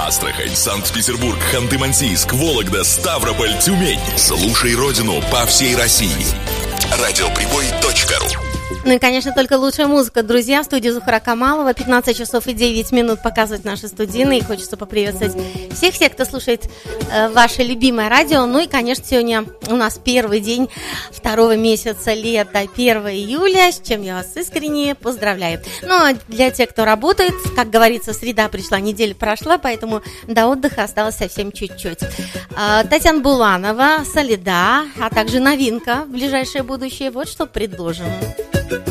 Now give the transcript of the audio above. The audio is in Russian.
Астрахань, Санкт-Петербург, Ханты-Мансийск, Вологда, Ставрополь, Тюмень. Слушай родину по всей России. Радиоприбой.ру. Ну и, конечно, только лучшая музыка, друзья. В студии Зухра Камалова. 15 часов и 9 минут показывают наши студийные. И хочется поприветствовать всех, кто слушает ваше любимое радио. Ну и, конечно, сегодня у нас первый день второго месяца лета, 1 июля, с чем я вас искренне поздравляю. Ну а для тех, кто работает, как говорится, среда пришла, неделя прошла, поэтому до отдыха осталось совсем чуть-чуть. Татьяна Буланова, Солида, а также новинка в ближайшее будущее. Вот что предложим.